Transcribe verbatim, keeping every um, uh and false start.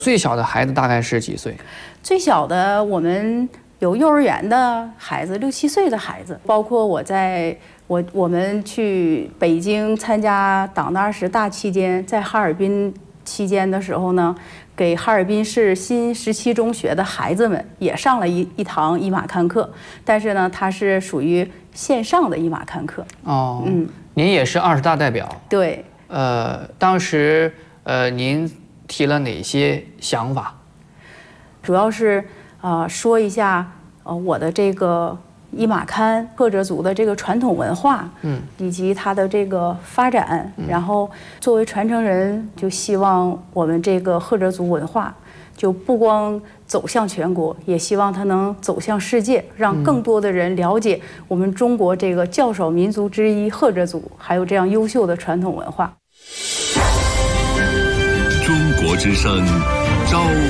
最小的孩子大概是几岁？ 最小的我们有幼儿园的孩子，六七岁的孩子，包括我在我我们去北京参加党的二十大期间，在哈尔滨期间的时候呢，给哈尔滨市新十七中学的孩子们也上了一一堂一马看课，但是呢，它是属于线上的一马看课。 哦， 嗯， 您也是二十大代表。 对。 呃，当时呃，您提了哪些想法？ 主要是呃说一下呃我的这个一马堪赫哲族的这个传统文化，嗯，以及它的这个发展。嗯、然后作为传承人，就希望我们这个赫哲族文化就不光走向全国，也希望它能走向世界，让更多的人了解我们中国这个较少民族之一赫哲族，还有这样优秀的传统文化。 中国之声，召